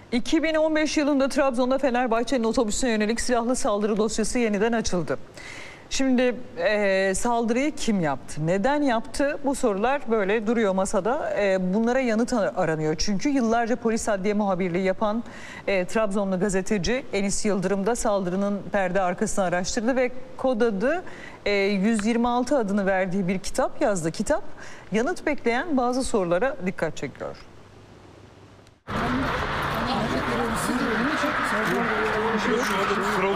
2015 yılında Trabzon'da Fenerbahçe'nin otobüsüne yönelik silahlı saldırı dosyası yeniden açıldı. Şimdi saldırıyı kim yaptı? Neden yaptı? Bu sorular böyle duruyor masada. Bunlara yanıt aranıyor. Çünkü yıllarca polis adliye muhabirliği yapan Trabzonlu gazeteci Enis Yıldırım da saldırının perde arkasını araştırdı ve kod adı 126 adını verdiği bir kitap yazdı. Kitap yanıt bekleyen bazı sorulara dikkat çekiyor.